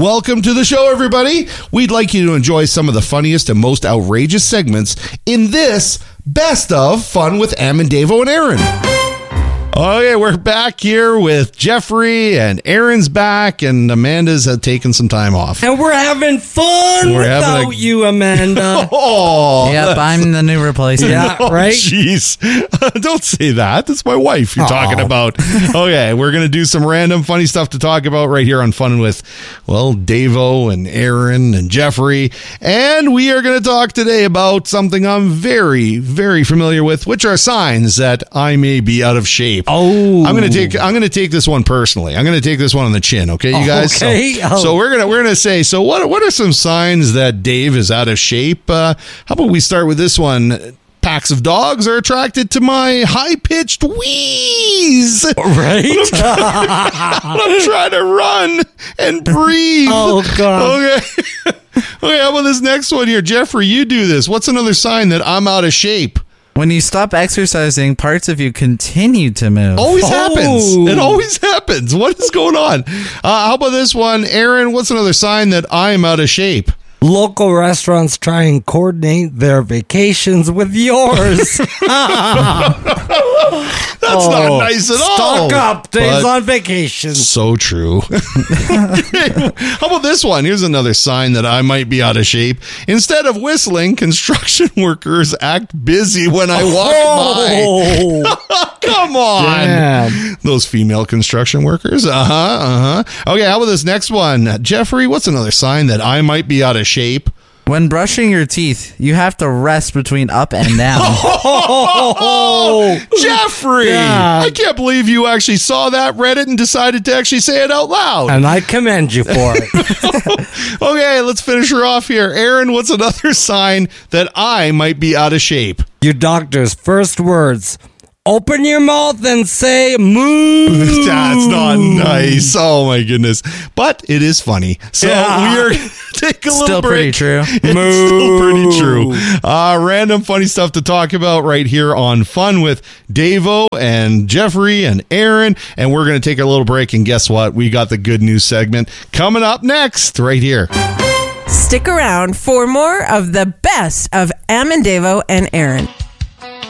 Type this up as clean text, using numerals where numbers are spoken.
Welcome to the show, everybody. We'd like you to enjoy some of the funniest and most outrageous segments in this Best of Fun with Am and Davo and Aaron. Okay, we're back here with Jeffrey, and Aaron's back, and Amanda's taken some time off. And we're having fun without you, Amanda. Oh, yep, I'm the new replacement. Yeah, right? Jeez. Don't say that. That's my wife you're talking about. Okay, we're going to do some random funny stuff to talk about right here on Fun with, well, Davo and Aaron and Jeffrey. And we are going to talk today about something I'm very, very familiar with, which are signs that I may be out of shape. Oh, I'm gonna take this one personally. I'm gonna take this one on the chin, okay, you guys? Okay. So we're gonna say, so what are some signs that Dave is out of shape? How about we start with this one? Packs of dogs are attracted to my high-pitched wheeze. Right? I'm trying to run and breathe. Oh, God. Okay. Okay, how about this next one here? Jeffrey, you do this. What's another sign that I'm out of shape? When you stop exercising, parts of you continue to move. Always happens. It always happens. What is going on? How about this one? Aaron, what's another sign that I'm out of shape? Local restaurants try and coordinate their vacations with yours. That's not nice at all. Stock up. Dave's on vacation. So true. How about this one? Here's another sign that I might be out of shape. Instead of whistling, construction workers act busy when I walk by. Come on. Damn. Those female construction workers. Okay, how about this next one? Jeffrey, what's another sign that I might be out of shape? When brushing your teeth, you have to rest between up and down. Oh, Jeffrey! Yeah. I can't believe you actually saw that, read it, and decided to actually say it out loud. And I commend you for it. Okay, let's finish her off here. Aaron, what's another sign that I might be out of shape? Your doctor's first words. Open your mouth and say moo. That's not nice. Oh, my goodness. But it is funny. So we are going to take a little Still break. pretty true. It's still pretty true. Random funny stuff to talk about right here on Fun with Davo and Jeffrey and Aaron. And we're going to take a little break. And guess what? We got the good news segment coming up next right here. Stick around for more of the best of Am and Davo and Aaron.